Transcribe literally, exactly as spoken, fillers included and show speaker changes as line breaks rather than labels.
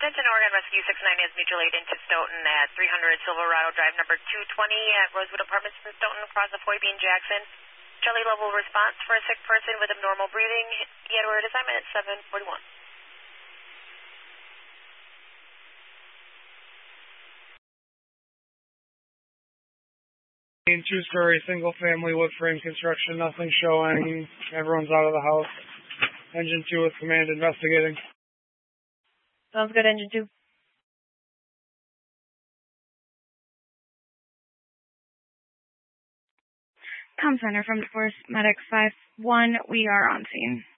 Attention Oregon Rescue six nine is mutual aid into Stoughton at three hundred Silverado Drive, number two twenty at Rosewood Apartments in Stoughton, across of Hoybean Jackson. Charlie level response for a sick person with abnormal breathing. Edward assignment at seven forty-one.
Two-story, single-family wood frame construction, nothing showing. Everyone's out of the house. Engine two with command investigating.
Sounds good, Engine two.
Com Center from Force Medic five one, we are on scene.